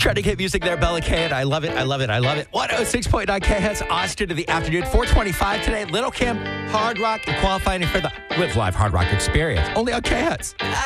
Trying to get music there, Bella K, and I love it. 106.9 KHETS, Austin to the afternoon. 425 today. Little Kim, Hard Rock, and qualifying for the Live Live Hard Rock Experience. Only on KHETS.